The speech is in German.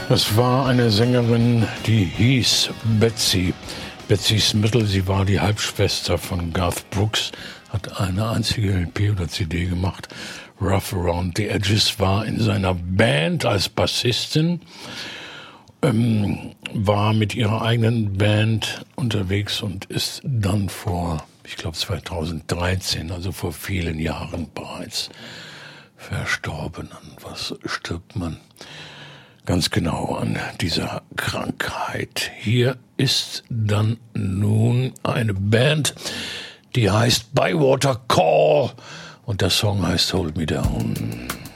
Das war eine Sängerin, die hieß Betsy Smithtle. Sie war die Halbschwester von Garth Brooks, hat eine einzige LP oder CD gemacht. Rough Around the Edges, war in seiner Band als Bassistin, war mit ihrer eigenen Band unterwegs und ist dann vor, ich glaube 2013, also vor vielen Jahren bereits verstorben. An was stirbt man? Ganz genau an dieser Krankheit. Hier ist dann nun eine Band, die heißt Bywater Call und der Song heißt Hold Me Down.